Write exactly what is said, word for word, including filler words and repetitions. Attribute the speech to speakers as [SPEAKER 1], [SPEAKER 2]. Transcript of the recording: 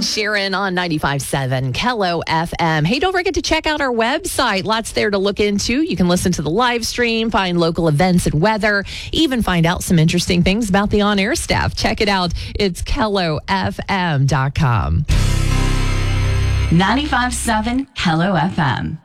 [SPEAKER 1] Ed Sheeran on ninety-five point seven Kello F M. Hey, don't forget to check out our website. Lots there to look into. You can listen to the live stream, find local events and weather, even find out some interesting things about the on-air staff. Check it out. It's kello f m dot com.
[SPEAKER 2] ninety-five point seven Kello F M.